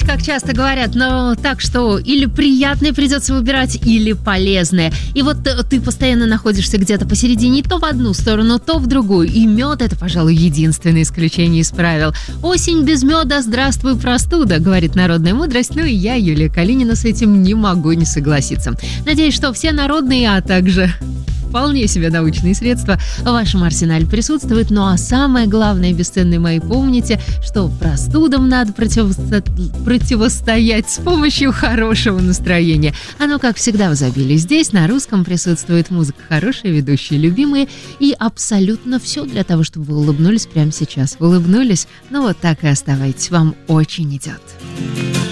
Знаете, как часто говорят, но так что или приятное придется выбирать, или полезное. И вот ты постоянно находишься где-то посередине, то в одну сторону, то в другую. И мед – это, пожалуй, единственное исключение из правил. «Осень без меда, здравствуй, простуда», говорит народная мудрость. Ну и я, Юлия Калинина, с этим не могу не согласиться. Надеюсь, что все народные, а также вполне себе научные средства в вашем арсенале присутствуют. Ну а самое главное, бесценные мои, помните, что простудам надо противостоять с помощью хорошего настроения. Оно, как всегда, в изобилии. Здесь на русском присутствует музыка хорошая, ведущие любимые и абсолютно все для того, чтобы вы улыбнулись прямо сейчас. Улыбнулись? Ну вот так и оставайтесь. Вам очень идет.